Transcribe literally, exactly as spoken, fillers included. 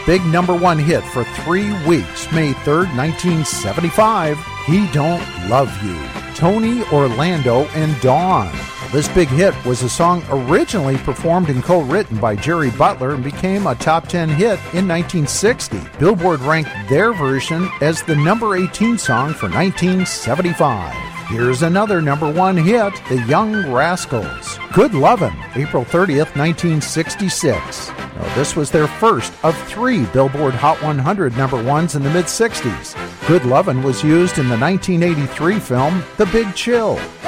big number one hit for three weeks, May third, nineteen seventy-five, He Don't Love You, Tony Orlando and Dawn. This big hit was a song originally performed and co-written by Jerry Butler and became a top ten hit in nineteen sixty. Billboard ranked their version as the number eighteen song for nineteen seventy-five. Here's another number one hit, The Young Rascals. Good Lovin', April thirtieth, nineteen sixty-six. Now, this was their first of three Billboard Hot one hundred number ones in the mid-sixties. Good Lovin' was used in the nineteen eighty-three film The Big Chill.